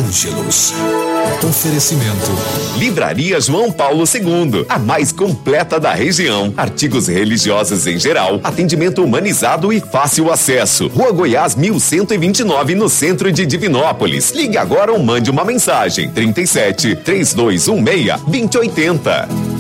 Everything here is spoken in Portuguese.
Ângelos. Oferecimento. Livraria João Paulo II, a mais completa da região. Artigos religiosos em geral, atendimento humanizado e fácil acesso. Rua Goiás 1129, no centro de Divinópolis. Ligue agora ou mande uma mensagem. 37 3216 2080.